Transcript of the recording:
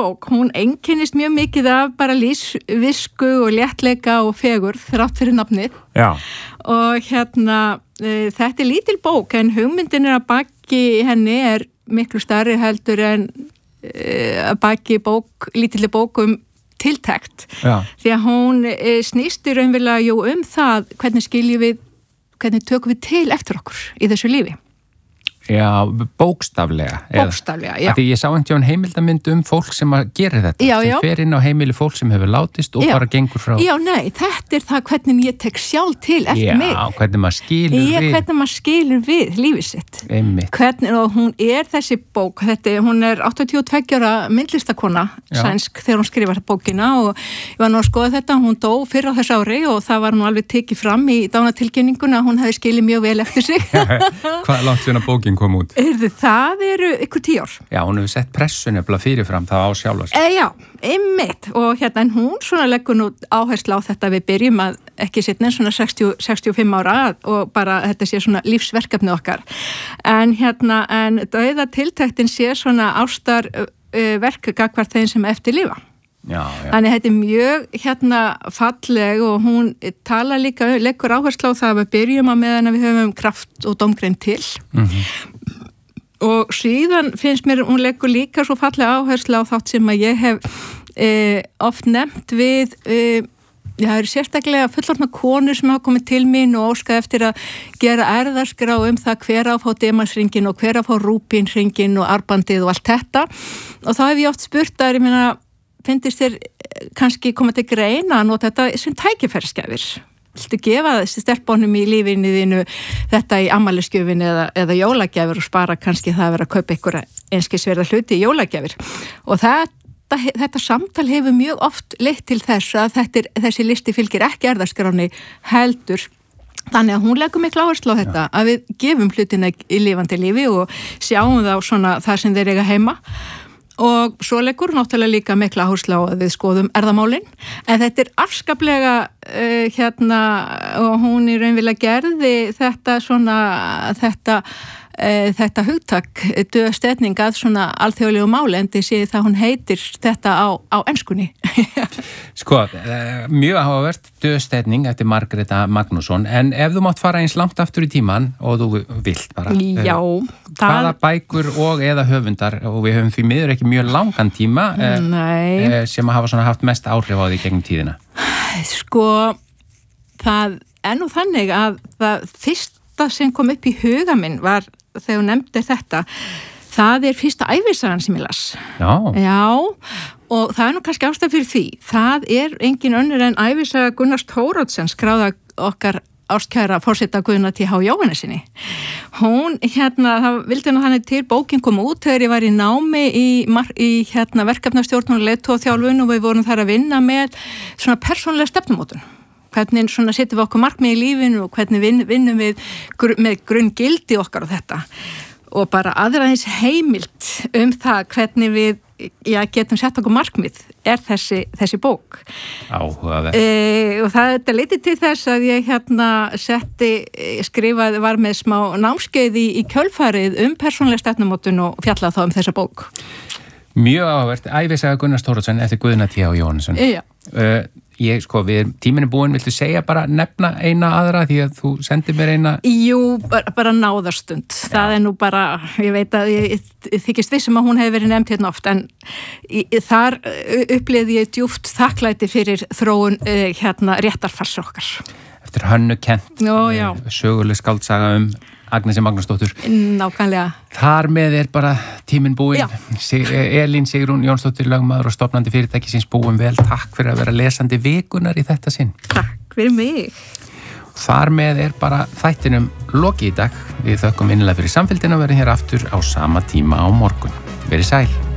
bók, hún einkennist mjög mikið af bara lífsvisku og léttleika og fegur þrátt fyrir nafnið. Já. Og þetta lítil bók en hugmyndin að baki henni miklu stærri heldur en að baki lítilli bók tiltekt. Já. Því að hún snýst í raunverulega það hvernig tökum við til eftir okkur í þessu lífi. Já, bókstaflega. Bókstaflega, já. Því ég sá heimildamynd fólk sem gerir þetta, sem fer inn á heimili fólk sem hefur látist og bara gengur frá. Já, nei, þetta það hvernig ég tek sjálf til eftir mig. Já, hvernig maður skilur við. Hvernig maður skilur við lífið sitt. Einmitt. Og hún þessi bók, hún 82 ára myndlistakona, sænsk, þegar hún skrifar bókina og ég var nú að skoða þetta, hún dó fyrr á þess ári og það var nú alveg tekið fram í dánatilkynninguna að hún hefði skilið mjög vel eftir sig. Hvað langt síðan að bókin kom út? Það ykkur 10 ár. Já, hún hefur sett pressu nefnilega fyrirfram það á sjálfa sig. Já, einmitt. Og en hún svona leggur nú áherslu á þetta við byrjum að ekki sitna svona 65 ára og bara þetta sé svona lífsverkefni okkar. En dauðatiltektin sé svona ástar verk gagnvart þeim sem eftir lifa. Já. Þannig þetta mjög falleg og hún tala líka, leggur áherslu á það að við byrjum að meðan að við höfum kraft og dómgreind til. Og síðan finnst mér, hún leggur líka svo falleg áherslu á þátt sem að ég hef oft nefnt við það eru sérstaklega fullorðna konur sem hafa komið til mín og óskað eftir að gera erfðaskrá það hver á að fá demanshringinn og hver á að fá rúbínhringinn og arbandið og allt þetta og þá hef ég oft spurt að ég meina finnst þér kannski koma til greina að nota þetta sem tækifærisgjafir? Viltu gefa þessi stelpunum í lífinu þínu þetta í afmælisgjöfin eða jólagjafir og spara kannski það að vera að kaupa ykkur einskisverða hluti í jólagjafir og þetta samtal hefur mjög oft leitt til þess að þessi listi fylgir ekki erfðaskráni heldur. Þannig að hún leggur miklu áherslu á þetta að við gefum hlutina í lifandi lífi og sjáum þá svona það sem þeir eiga heima og svo leggur náttúrulega líka miklu áherslu á að við skoðum erfðamálin en þetta afskaplega og hún í raunverulega gerði þetta hugtak döðstetning að svona alþjóðlegu máli en þið séð það hún heitir þetta á enskunni. Sko, mjög áhugavert döðstetning eftir Margréta Magnússon en ef þú mátt fara eins langt aftur í tíman og þú vilt bara hvaða bækur og eða höfundar og við höfum því miður ekki mjög langan tíma sem hafa svona haft mest áhrif á því gegnum tíðina. Sko, það nú þannig að það fyrsta sem kom upp í huga minn var þegar hún nefndi þetta það fyrsta ævisagan sem ég las. Já, og það nú kannski ástæð fyrir því. Það engin önnur en ævisaga Gunnars Thoroddsen skráða okkar ástkæra forseta Guðna T.H. Jóhannesinni. Hún, það vildi nú þannig til bókin kom út þegar ég var í námi í verkefnastjórn og leiðtogaþjálfun og við vorum þar að vinna með svona persónulega stefnumótun. Hvernig svona setjum við okkur markmið í lífinu og hvernig vinnum við með grunngildi okkar og þetta. Og bara aðraðins heimild það hvernig við getum sett okkur markmið þessi bók. Áhugavert. Og þetta leiddi til þess að ég skrifaði, var með smá námskeið í kjölfarið persónulega stefnumótun og fjallaði þá þessa bók. Mjög áhugavert. Ævisaga Gunnars Thoroddsen eftir Guðna T.H. Jóhannesson. Já. Tíminn búinn, viltu segja bara nefna eina aðra því að þú sendir mér eina? Jú, bara náðarstund. Það nú bara, ég veit að ég þykist vissum að hún hefði verið nefnd hérna oft en þar upplifði ég djúpt þakklæti fyrir þróun réttarfars okkar. Eftir Hönnu Kent, söguleg skáldsaga Agnesi Magnúsdóttur. Nákvæmlega. Þar með bara tíminn búinn. Elín Sigrún Jónsdóttir, lögmaður og stofnandi fyrirtækisins búin vel. Takk fyrir að vera lesandi vikunar í þetta sinn. Takk fyrir mig. Þar með bara þættinum lokið í dag. Við þökkum innilega fyrir samfylgdina og verðum hér aftur á sama tíma á morgun. Verið sæl.